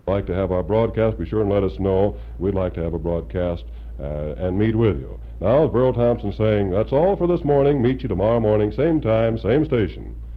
like to have our broadcast, be sure and let us know. We'd like to have a broadcast and meet with you. Now, as Burl Thompson saying, that's all for this morning. Meet you tomorrow morning, same time, same station.